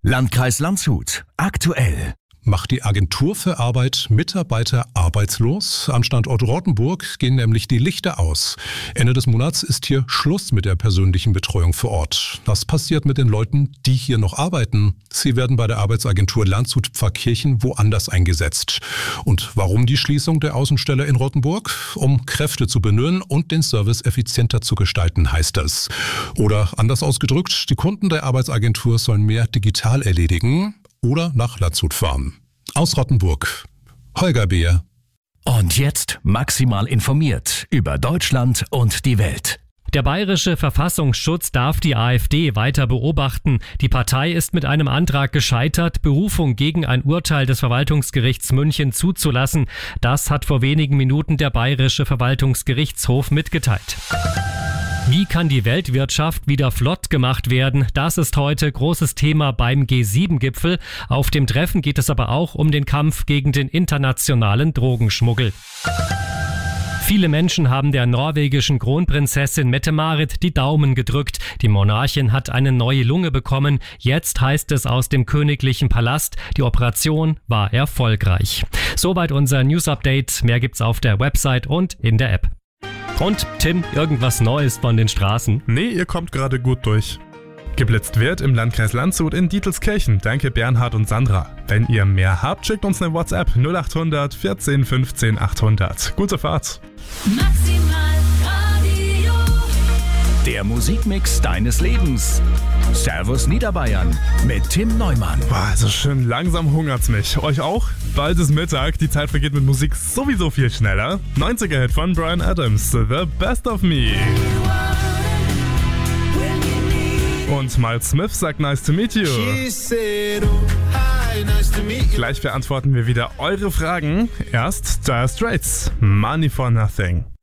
Landkreis Landshut. Aktuell. Macht die Agentur für Arbeit Mitarbeiter arbeitslos? Am Standort Rottenburg gehen nämlich die Lichter aus. Ende des Monats ist hier Schluss mit der persönlichen Betreuung vor Ort. Was passiert mit den Leuten, die hier noch arbeiten? Sie werden bei der Arbeitsagentur Landshut-Pfarrkirchen woanders eingesetzt. Und warum die Schließung der Außenstelle in Rottenburg? Um Kräfte zu bündeln und den Service effizienter zu gestalten, heißt es. Oder anders ausgedrückt, die Kunden der Arbeitsagentur sollen mehr digital erledigen oder nach Landshut fahren. Aus Rottenburg, Holger Beer. Und jetzt maximal informiert über Deutschland und die Welt. Der bayerische Verfassungsschutz darf die AfD weiter beobachten. Die Partei ist mit einem Antrag gescheitert, Berufung gegen ein Urteil des Verwaltungsgerichts München zuzulassen. Das hat vor wenigen Minuten der bayerische Verwaltungsgerichtshof mitgeteilt. Wie kann die Weltwirtschaft wieder flott gemacht werden? Das ist heute großes Thema beim G7-Gipfel. Auf dem Treffen geht es aber auch um den Kampf gegen den internationalen Drogenschmuggel. Viele Menschen haben der norwegischen Kronprinzessin Mette-Marit die Daumen gedrückt. Die Monarchin hat eine neue Lunge bekommen. Jetzt heißt es aus dem königlichen Palast, die Operation war erfolgreich. Soweit unser News-Update. Mehr gibt's auf der Website und in der App. Und Tim, irgendwas Neues von den Straßen? Nee, ihr kommt gerade gut durch. Geblitzt wird im Landkreis Landshut in Dietelskirchen. Danke Bernhard und Sandra. Wenn ihr mehr habt, schickt uns eine WhatsApp 0800 14 15 800. Gute Fahrt. Maximal Radio. Der Musikmix deines Lebens. Servus Niederbayern mit Tim Neumann. Boah, also schön langsam hungert's mich. Euch auch? Bald ist Mittag, die Zeit vergeht mit Musik sowieso viel schneller. 90er-Hit von Bryan Adams, The Best of Me. Und Miles Smith sagt Nice to meet you. Gleich beantworten wir wieder eure Fragen. Erst Dire Straits, Money for Nothing.